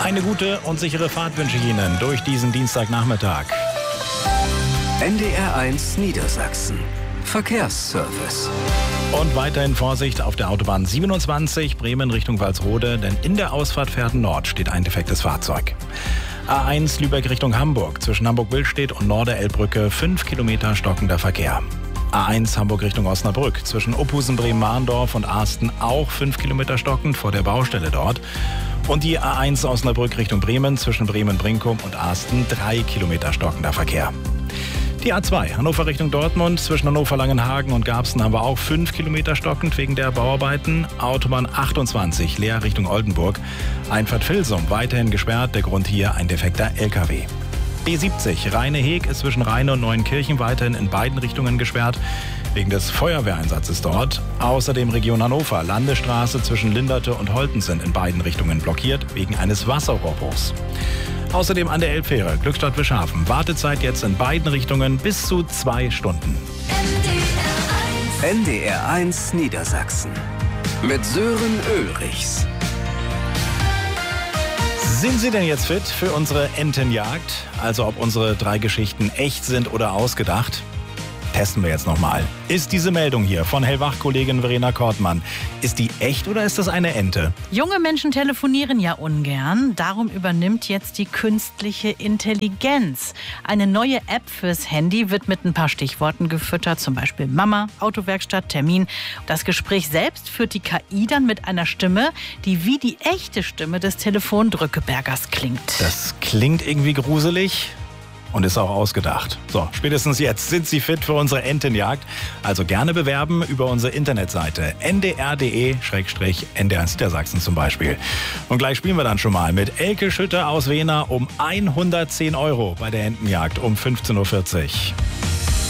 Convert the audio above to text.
Eine gute und sichere Fahrt wünsche ich Ihnen durch diesen Dienstagnachmittag. NDR1 Niedersachsen. Verkehrsservice. Und weiterhin Vorsicht auf der Autobahn 27 Bremen Richtung Walsrode, denn in der Ausfahrt Verden Nord steht ein defektes Fahrzeug. A1 Lübeck Richtung Hamburg, zwischen Hamburg-Willstedt und Norderelbbrücke 5 Kilometer stockender Verkehr. A1 Hamburg Richtung Osnabrück, zwischen Uphusen, Bremen-Mahndorf und Asten auch 5 Kilometer stockend vor der Baustelle dort. Und die A1 Osnabrück Richtung Bremen, zwischen Bremen-Brinkum und Asten 3 Kilometer stockender Verkehr. Die A2 Hannover Richtung Dortmund, zwischen Hannover-Langenhagen und Garbsen haben wir auch 5 Kilometer stockend wegen der Bauarbeiten. Autobahn 28 Leer Richtung Oldenburg, Einfahrt Vilsum weiterhin gesperrt, der Grund hier ein defekter LKW. B70 Rheine-Heg ist zwischen Rheine und Neuenkirchen weiterhin in beiden Richtungen gesperrt, wegen des Feuerwehreinsatzes dort. Außerdem Region Hannover, Landesstraße zwischen Linderte und Holten sind in beiden Richtungen blockiert, wegen eines Wasserrohrbruchs. Außerdem an der Elbfähre Glückstadt-Wischhafen. Wartezeit jetzt in beiden Richtungen bis zu 2 Stunden. NDR1 Niedersachsen. Mit Sören Ulrichs. Sind Sie denn jetzt fit für unsere Entenjagd? Also ob unsere 3 Geschichten echt sind oder ausgedacht? Testen wir jetzt nochmal. Ist diese Meldung hier von Hellwach-Kollegin Verena Kortmann, ist die echt oder ist das eine Ente? Junge Menschen telefonieren ja ungern. Darum übernimmt jetzt die künstliche Intelligenz. Eine neue App fürs Handy wird mit ein paar Stichworten gefüttert. Zum Beispiel Mama, Autowerkstatt, Termin. Das Gespräch selbst führt die KI dann mit einer Stimme, die wie die echte Stimme des Telefondrückebergers klingt. Das klingt irgendwie gruselig. Und ist auch ausgedacht. So, spätestens jetzt sind Sie fit für unsere Entenjagd. Also gerne bewerben über unsere Internetseite ndr.de/NDR Niedersachsen zum Beispiel. Und gleich spielen wir dann schon mal mit Elke Schütter aus Wehner um 110 € bei der Entenjagd um 15:40 Uhr.